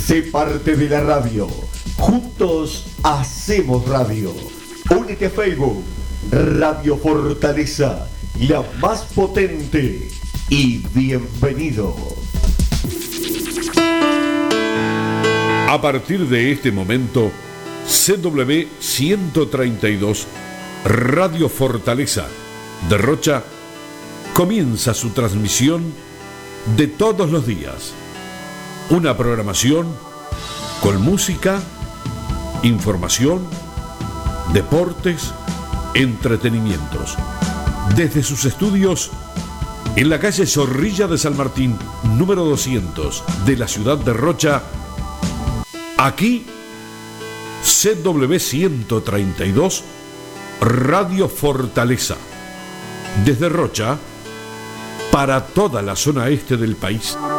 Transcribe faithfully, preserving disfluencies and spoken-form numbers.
Sé parte de la radio. Juntos hacemos radio. Únete a Facebook. Radio Fortaleza, la más potente. Y bienvenido. A partir de este momento, C W ciento treinta y dos, Radio Fortaleza, de Rocha, comienza su transmisión de todos los días. Una programación con música, información, deportes, entretenimientos. Desde sus estudios en la calle Zorrilla de San Martín, número doscientos, de la ciudad de Rocha, aquí C W ciento treinta y dos, Radio Fortaleza. Desde Rocha, para toda la zona este del país.